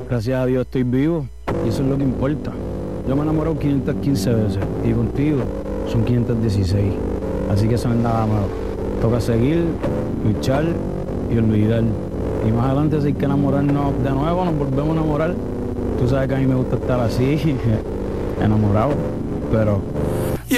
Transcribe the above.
Gracias a Dios estoy vivo y eso es lo que importa. Yo me he enamorado 515 veces y contigo son 516. Así que eso no es nada malo. Toca seguir, luchar y olvidar. Y más adelante si hay que enamorarnos de nuevo, nos volvemos a enamorar. Tú sabes que a mí me gusta estar así, enamorado, pero